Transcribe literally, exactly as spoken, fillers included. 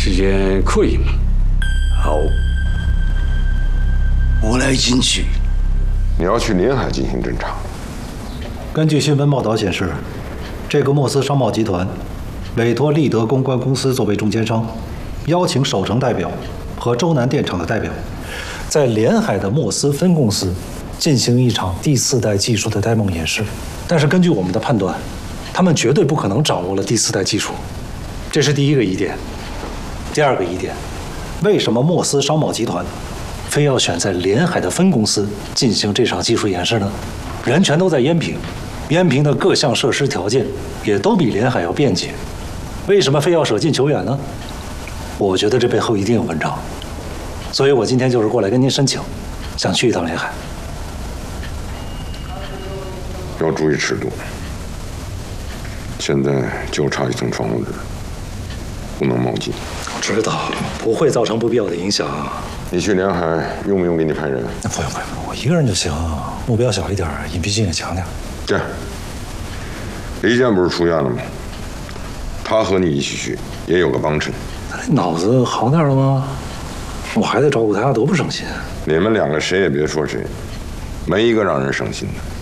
时间可以吗？ 好，我来进去。 你要去临海进行侦查。 根据新闻报道显示，这个莫斯商贸集团委托立德公关公司作为中间商，邀请首城代表和周南电厂的代表，在连海的莫斯分公司进行一场第四代技术的 demo 演示。但是根据我们的判断，他们绝对不可能掌握了第四代技术，这是第一个疑点。第二个疑点，为什么莫斯商贸集团非要选在连海的分公司进行这场技术演示呢？人全都在延平，延平的各项设施条件也都比连海要便捷，为什么非要舍近求远呢？我觉得这背后一定有文章，所以我今天就是过来跟您申请，想去一趟连海。 要注意尺度。现在就差一层窗户纸，不能冒进。 我知道，不会造成不必要的影响。 你去连海用不用给你派人？ 不用不用，我一个人就行，目标小一点，隐蔽性也强点。 这样，李健不是出院了吗？他和你一起去，也有个帮衬。 他这脑子好点了吗？我还得照顾他，多不省心。 你们两个谁也别说谁，没一个让人省心的。